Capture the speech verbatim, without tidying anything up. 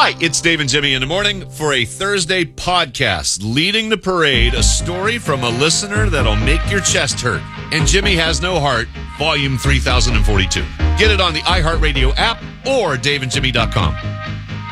Hi, it's Dave and Jimmy in the morning for a Thursday podcast. Leading the parade, a story from a listener that'll make your chest hurt. And Jimmy Has No Heart, volume three thousand forty-two. Get it on the iHeartRadio app or dave and jimmy dot com.